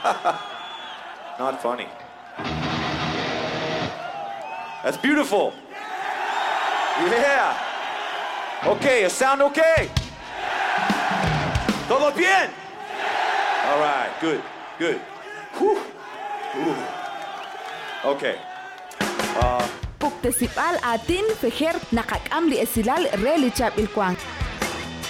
Not funny. That's beautiful. Yeah. Okay, you sound okay? Todo bien? All right, good, good. Whew. Okay. Pagtasipal atin, feher nakakam li esilal relichap ilkwang.